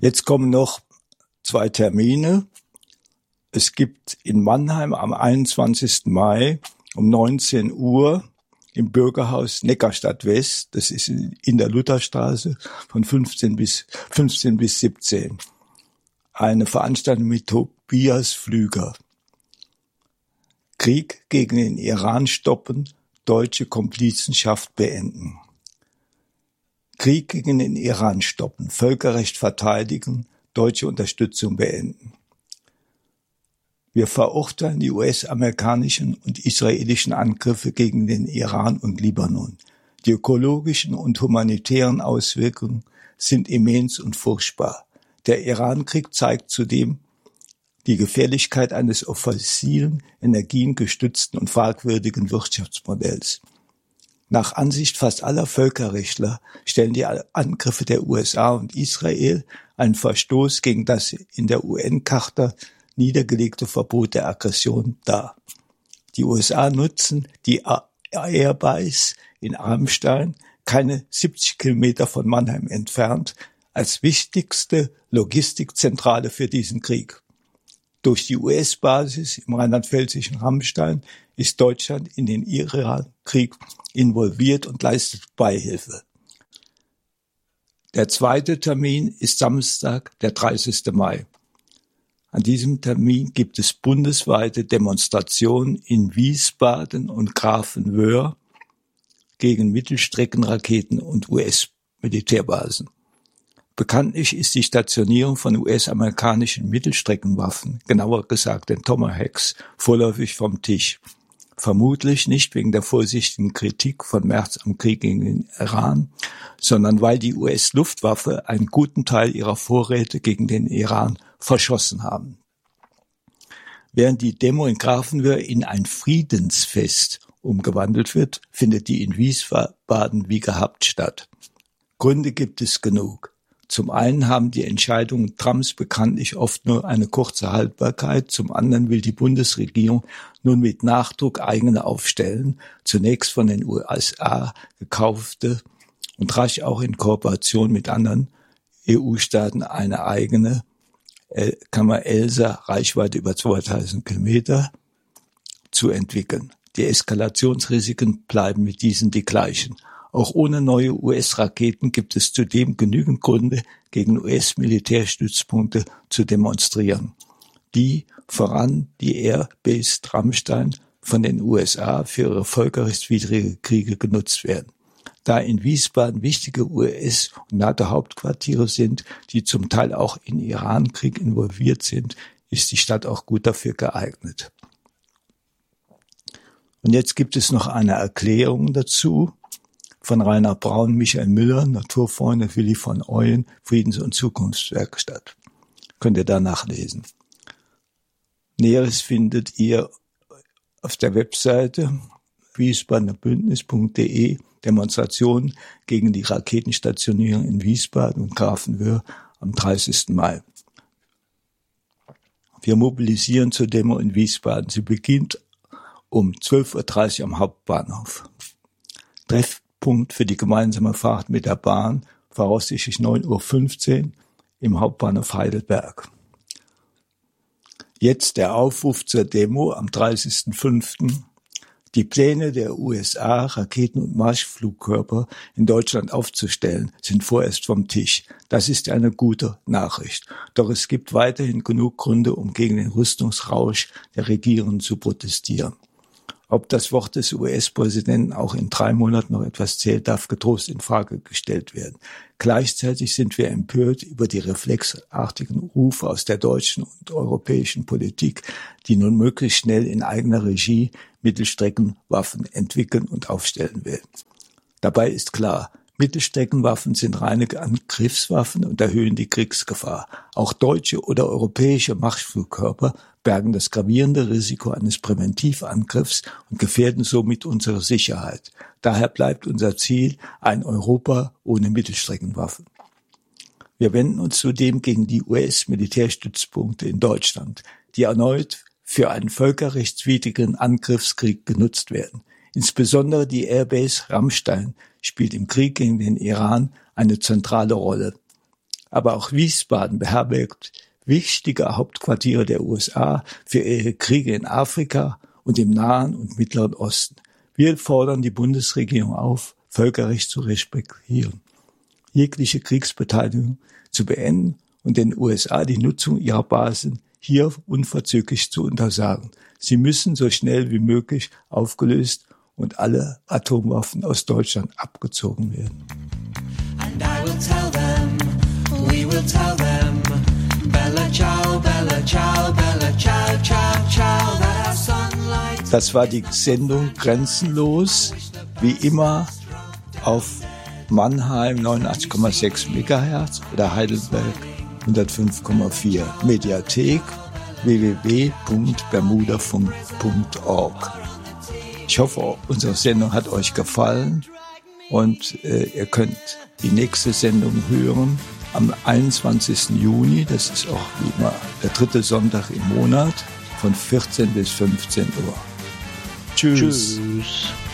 Jetzt kommen noch 2 Termine. Es gibt in Mannheim am 21. Mai um 19 Uhr im Bürgerhaus Neckarstadt West, das ist in der Lutherstraße, von 15 bis 17, eine Veranstaltung mit Tobias Flüger. Krieg gegen den Iran stoppen, deutsche Komplizenschaft beenden. Krieg gegen den Iran stoppen, Völkerrecht verteidigen, deutsche Unterstützung beenden. Wir verurteilen die US-amerikanischen und israelischen Angriffe gegen den Iran und Libanon. Die ökologischen und humanitären Auswirkungen sind immens und furchtbar. Der Iran-Krieg zeigt zudem die Gefährlichkeit eines auf fossilen Energien gestützten und fragwürdigen Wirtschaftsmodells. Nach Ansicht fast aller Völkerrechtler stellen die Angriffe der USA und Israel einen Verstoß gegen das in der UN-Charta niedergelegte Verbot der Aggression dar. Die USA nutzen die Airbase in Ramstein, keine 70 Kilometer von Mannheim entfernt, als wichtigste Logistikzentrale für diesen Krieg. Durch die US-Basis im rheinland-pfälzischen Ramstein ist Deutschland in den Iran-Krieg involviert und leistet Beihilfe. Der 2. Termin ist Samstag, der 30. Mai. An diesem Termin gibt es bundesweite Demonstrationen in Wiesbaden und Grafenwöhr gegen Mittelstreckenraketen und US-Militärbasen. Bekanntlich ist die Stationierung von US-amerikanischen Mittelstreckenwaffen, genauer gesagt den Tomahawks, vorläufig vom Tisch. Vermutlich nicht wegen der vorsichtigen Kritik von März am Krieg gegen den Iran, sondern weil die US-Luftwaffe einen guten Teil ihrer Vorräte gegen den Iran verschossen haben. Während die Demo in Grafenwöhr in ein Friedensfest umgewandelt wird, findet die in Wiesbaden wie gehabt statt. Gründe gibt es genug. Zum einen haben die Entscheidungen Trumps bekanntlich oft nur eine kurze Haltbarkeit, zum anderen will die Bundesregierung nun mit Nachdruck eigene aufstellen, zunächst von den USA gekaufte und rasch auch in Kooperation mit anderen EU-Staaten eine eigene Elsa, Reichweite über 2000 Kilometer, zu entwickeln. Die Eskalationsrisiken bleiben mit diesen die gleichen. Auch ohne neue US-Raketen gibt es zudem genügend Gründe, gegen US-Militärstützpunkte zu demonstrieren, die voran die Airbase Ramstein von den USA für ihre völkerrechtswidrige Kriege genutzt werden. Da in Wiesbaden wichtige US- und NATO-Hauptquartiere sind, die zum Teil auch in Iran-Krieg involviert sind, ist die Stadt auch gut dafür geeignet. Und jetzt gibt es noch eine Erklärung dazu von Rainer Braun, Michael Müller, Naturfreunde, Willi von Ooyen, Friedens- und Zukunftswerkstatt. Könnt ihr da nachlesen. Näheres findet ihr auf der Webseite wiesbadenerbündnis.de, Demonstration gegen die Raketenstationierung in Wiesbaden und Grafenwöhr am 30. Mai. Wir mobilisieren zur Demo in Wiesbaden. Sie beginnt um 12.30 Uhr am Hauptbahnhof. Treffpunkt für die gemeinsame Fahrt mit der Bahn, voraussichtlich 9.15 Uhr im Hauptbahnhof Heidelberg. Jetzt der Aufruf zur Demo am 30.05. Die Pläne der USA, Raketen- und Marschflugkörper in Deutschland aufzustellen, sind vorerst vom Tisch. Das ist eine gute Nachricht. Doch es gibt weiterhin genug Gründe, um gegen den Rüstungsrausch der Regierenden zu protestieren. Ob das Wort des US-Präsidenten auch in 3 Monaten noch etwas zählt, darf getrost in Frage gestellt werden. Gleichzeitig sind wir empört über die reflexartigen Rufe aus der deutschen und europäischen Politik, die nun möglichst schnell in eigener Regie Mittelstreckenwaffen entwickeln und aufstellen will. Dabei ist klar, Mittelstreckenwaffen sind reine Angriffswaffen und erhöhen die Kriegsgefahr. Auch deutsche oder europäische Marschflugkörper bergen das gravierende Risiko eines Präventivangriffs und gefährden somit unsere Sicherheit. Daher bleibt unser Ziel ein Europa ohne Mittelstreckenwaffen. Wir wenden uns zudem gegen die US-Militärstützpunkte in Deutschland, die erneut für einen völkerrechtswidrigen Angriffskrieg genutzt werden. Insbesondere die Airbase Ramstein spielt im Krieg gegen den Iran eine zentrale Rolle. Aber auch Wiesbaden beherbergt wichtige Hauptquartiere der USA für ihre Kriege in Afrika und im Nahen und Mittleren Osten. Wir fordern die Bundesregierung auf, Völkerrecht zu respektieren, jegliche Kriegsbeteiligung zu beenden und den USA die Nutzung ihrer Basen hier unverzüglich zu untersagen. Sie müssen so schnell wie möglich aufgelöst und alle Atomwaffen aus Deutschland abgezogen werden. And I will tell them, we will tell them, Bella ciao, Bella ciao, Bella ciao, ciao, ciao, that our sunlight. Das war die Sendung Grenzenlos, wie immer auf Mannheim 89,6 MHz oder Heidelberg 105,4. Mediathek www.bermudafunk.org. Ich hoffe, unsere Sendung hat euch gefallen und ihr könnt die nächste Sendung hören am 21. Juni. Das ist auch wie immer der 3. Sonntag im Monat von 14 bis 15 Uhr. Tschüss.